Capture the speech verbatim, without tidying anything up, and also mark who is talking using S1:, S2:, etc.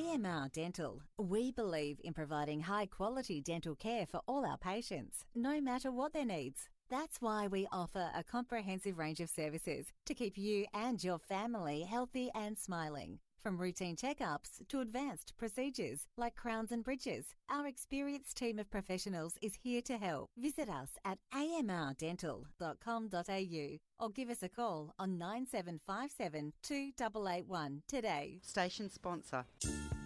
S1: M R Dental, we believe in providing high-quality dental care for all our patients, no matter what their needs. That's why we offer a comprehensive range of services to keep you and your family healthy and smiling. From routine checkups to advanced procedures like crowns and bridges, our experienced team of professionals is here to help. Visit us at a m r dental dot com dot a u or give us a call on nine seven five seven two eight eight one today.
S2: Station sponsor.